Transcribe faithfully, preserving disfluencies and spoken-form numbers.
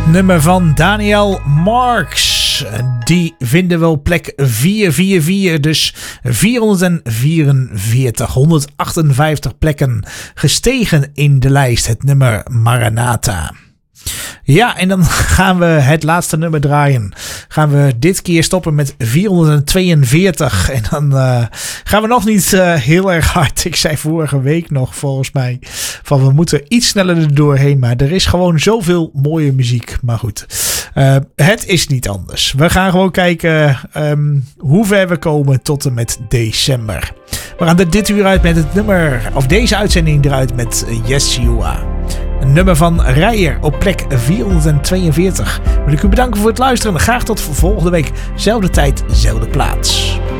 nummer van Daniel Marks. Die vinden we op plek vierhonderdvierenveertig, dus vierhonderdvierenveertig, honderdachtenvijftig plekken gestegen in de lijst. Het nummer Maranatha. Ja, en dan gaan we het laatste nummer draaien. Gaan we dit keer stoppen met vierhonderdtweeënveertig. En dan uh, gaan we nog niet uh, heel erg hard. Ik zei vorige week nog volgens mij van we moeten iets sneller er doorheen. Maar er is gewoon zoveel mooie muziek. Maar goed, uh, het is niet anders. We gaan gewoon kijken um, hoe ver we komen tot en met december. We gaan er dit uur uit met het nummer, of deze uitzending eruit met Yeshua. Een nummer van Rijer op plek vierhonderdtweeënveertig. Wil ik u bedanken voor het luisteren. Graag tot volgende week. Zelfde tijd, zelfde plaats.